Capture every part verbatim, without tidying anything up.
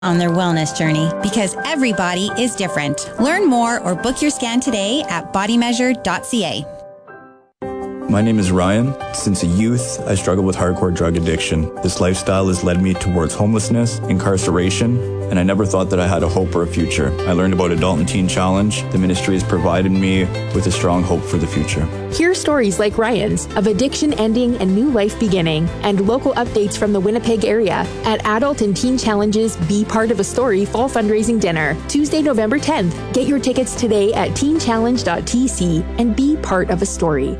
on their wellness journey because everybody is different. Learn more or book your scan today at body measure dot c a. My name is Ryan. Since a youth, I struggled with hardcore drug addiction. This lifestyle has led me towards homelessness, incarceration, and I never thought that I had a hope or a future. I learned about Adult and Teen Challenge. The ministry has provided me with a strong hope for the future. Hear stories like Ryan's of addiction ending and new life beginning, and local updates from the Winnipeg area at Adult and Teen Challenge's Be Part of a Story Fall Fundraising Dinner, Tuesday, November tenth. Get your tickets today at teen challenge dot t c and be part of a story.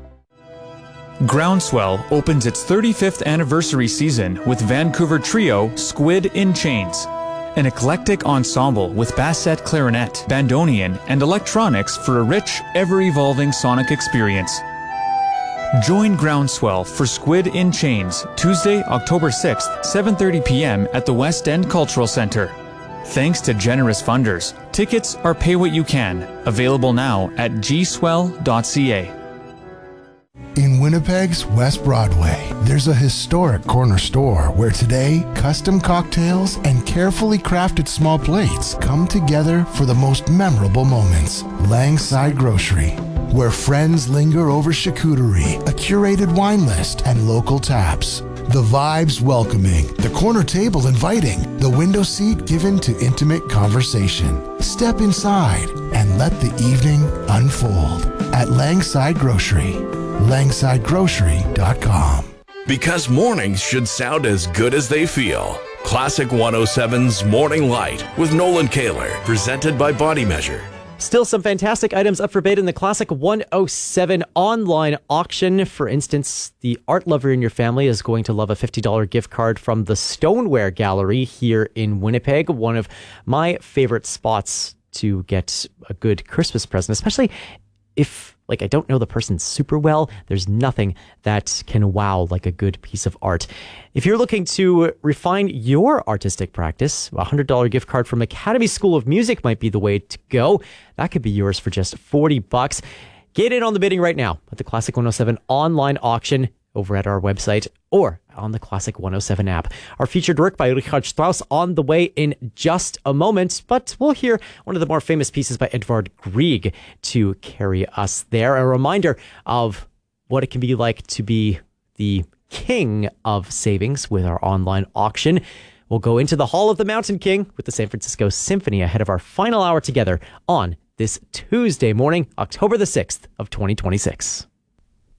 Groundswell opens its thirty-fifth anniversary season with Vancouver trio Squid in Chains, an eclectic ensemble with bassette, clarinet, bandoneon, and electronics for a rich, ever-evolving sonic experience. Join Groundswell for Squid in Chains, Tuesday, October sixth, seven thirty p.m. at the West End Cultural Centre. Thanks to generous funders. Tickets are pay what you can, available now at g swell dot c a. In Winnipeg's West Broadway, there's a historic corner store where today, custom cocktails and carefully crafted small plates come together for the most memorable moments. Langside Grocery, where friends linger over charcuterie, a curated wine list, and local taps. The vibes welcoming, the corner table inviting, the window seat given to intimate conversation. Step inside and let the evening unfold at Langside Grocery. langside grocery dot com. Because mornings should sound as good as they feel. Classic one oh seven's Morning Light with Nolan Kaler, presented by Body Measure. Still some fantastic items up for bid in the Classic one oh seven online auction. For instance, the art lover in your family is going to love a fifty dollars gift card from the Stoneware Gallery here in Winnipeg, one of my favorite spots to get a good Christmas present, especially if, like, I don't know the person super well. There's nothing that can wow like a good piece of art. If you're looking to refine your artistic practice, a one hundred dollars gift card from Academy School of Music might be the way to go. That could be yours for just forty bucks. Get in on the bidding right now at the Classic one oh seven online auction over at our website or on the Classic one oh seven app. Our featured work by Richard Strauss on the way in just a moment, but we'll hear one of the more famous pieces by Edvard Grieg to carry us there. A reminder of what it can be like to be the king of savings with our online auction. We'll go into the Hall of the Mountain King with the San Francisco Symphony ahead of our final hour together on this Tuesday morning, October the sixth of twenty twenty-six.